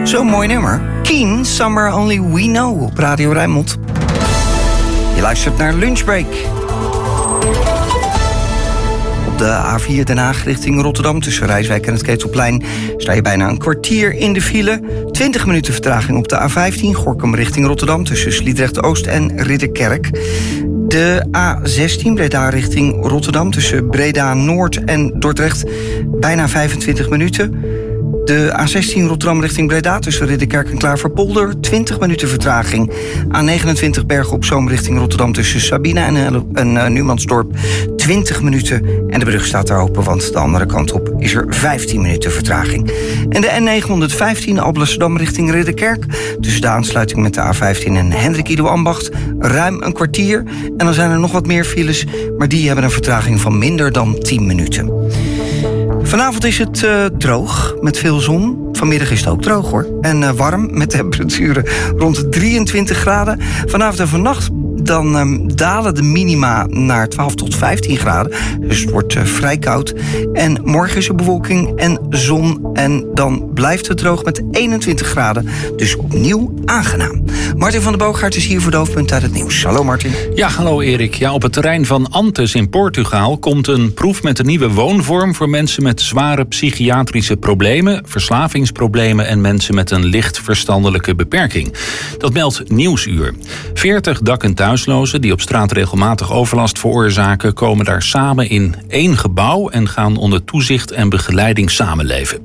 Zo'n mooi nummer. Keen, Somewhere Only We Know op Radio Rijnmond. Je luistert naar Lunchbreak. Op de A4 Den Haag richting Rotterdam tussen Rijswijk en het Ketelplein sta je bijna een kwartier in de file. 20 minuten vertraging op de A15 Gorinchem richting Rotterdam tussen Sliedrecht-Oost en Ridderkerk. De A16 Breda richting Rotterdam tussen Breda-Noord en Dordrecht bijna 25 minuten. De A16 Rotterdam richting Breda tussen Ridderkerk en Klaverpolder 20 minuten vertraging. A29 Bergen op Zoom richting Rotterdam tussen Sabine en Numansdorp 20 minuten. En de brug staat daar open, want de andere kant op is er 15 minuten vertraging. En de N915 Alblasserdam richting Ridderkerk tussen de aansluiting met de A15 en Hendrik Ido Ambacht ruim een kwartier. En dan zijn er nog wat meer files, maar die hebben een vertraging van minder dan 10 minuten. Vanavond is het droog, met veel zon. Vanmiddag is het ook droog hoor. En warm, met temperaturen rond de 23 graden. Vanavond en vannacht dan dalen de minima naar 12 tot 15 graden. Dus het wordt vrij koud. En morgen is er bewolking en zon. En dan blijft het droog met 21 graden. Dus opnieuw aangenaam. Martin van der Boogaard is hier voor de hoofdpunt uit het nieuws. Hallo Martin. Ja, hallo Erik. Ja, op het terrein van Antes in Portugal komt een proef met een nieuwe woonvorm voor mensen met zware psychiatrische problemen, verslavingsproblemen en mensen met een licht verstandelijke beperking. Dat meldt Nieuwsuur. 40 dak- en thuislozen die op straat regelmatig overlast veroorzaken, komen daar samen in één gebouw en gaan onder toezicht en begeleiding samenleven.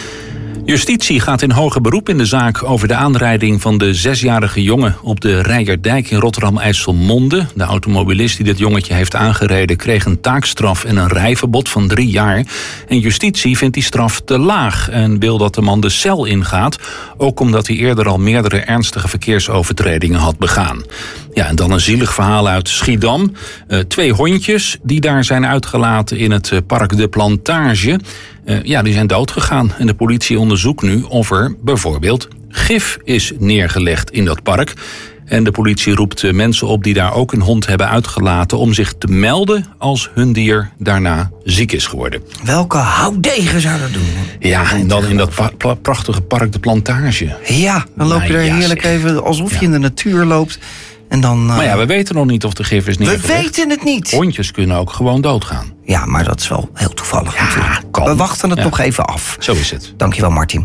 Justitie gaat in hoger beroep in de zaak over de aanrijding van de 6-jarige jongen op de Rijerdijk in Rotterdam-IJsselmonde. De automobilist die dit jongetje heeft aangereden kreeg een taakstraf en een rijverbod van 3 jaar. En justitie vindt die straf te laag en wil dat de man de cel ingaat, ook omdat hij eerder al meerdere ernstige verkeersovertredingen had begaan. Ja, en dan een zielig verhaal uit Schiedam. 2 hondjes die daar zijn uitgelaten in het park De Plantage. Die zijn doodgegaan. En de politie onderzoekt nu of er bijvoorbeeld gif is neergelegd in dat park. En de politie roept mensen op die daar ook een hond hebben uitgelaten om zich te melden als hun dier daarna ziek is geworden. Welke houdegen zou dat doen? Ja, en dan in dat prachtige park De Plantage. Ja, dan loop je er heerlijk even alsof je in de natuur loopt. En dan, maar ja, we weten nog niet of de gif is neergelegd. We weten het niet. Hondjes kunnen ook gewoon doodgaan. Ja, maar dat is wel heel toevallig natuurlijk. Kan. We wachten het nog even af. Zo is het. Dankjewel, Martin.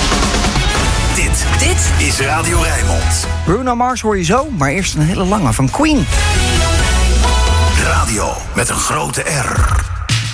Dit is Radio Rijnmond. Bruno Mars hoor je zo, maar eerst een hele lange van Queen. Radio met een grote R.